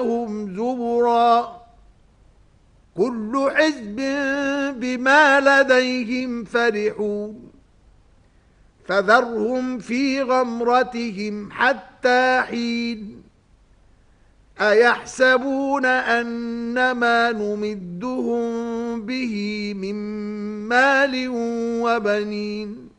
هم زبرا كل حزب بما لديهم فرحون فذرهم في غمرتهم حتى حين أيحسبون أنما نمدهم به من مال وبنين